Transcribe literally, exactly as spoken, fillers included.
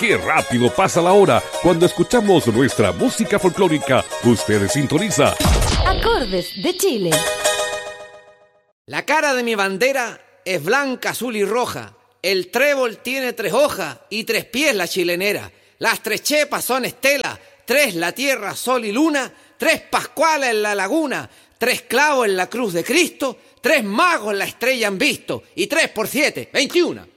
Qué rápido pasa la hora cuando escuchamos nuestra música folclórica. Usted sintoniza Acordes de Chile. La cara de mi bandera es blanca, azul y roja. El trébol tiene tres hojas y tres pies la chilenera. Las tres chepas son estelas, tres la tierra, sol y luna, tres pascuales en la laguna, tres clavos en la cruz de Cristo, tres magos la estrella han visto y tres por siete, veintiuno.